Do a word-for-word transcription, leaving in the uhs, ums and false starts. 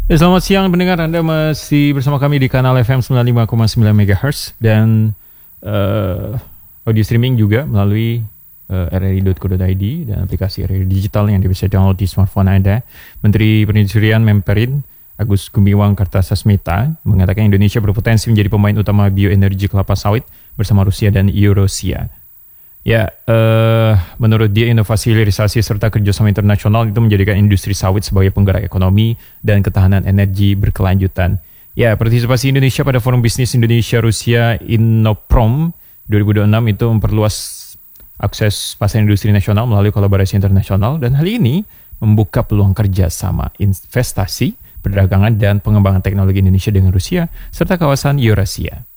Ya, selamat siang pendengar, Anda masih bersama kami di kanal F M sembilan puluh lima koma sembilan MHz dan uh, audio streaming juga melalui uh, r r i dot co dot i d dan aplikasi R R I Digital yang bisa download di smartphone Anda. Menteri Perindustrian Memperin Agus Gumiwang Kartasasmita mengatakan Indonesia berpotensi menjadi pemain utama bioenergi kelapa sawit bersama Rusia dan Eurasia. Ya, uh, menurut dia inovasi hilirisasi serta kerjasama internasional itu menjadikan industri sawit sebagai penggerak ekonomi dan ketahanan energi berkelanjutan. Ya, partisipasi Indonesia pada Forum Bisnis Indonesia-Rusia Innoprom dua ribu dua puluh enam itu memperluas akses pasar industri nasional melalui kolaborasi internasional dan hal ini membuka peluang kerjasama investasi, perdagangan dan pengembangan teknologi Indonesia dengan Rusia serta kawasan Eurasia.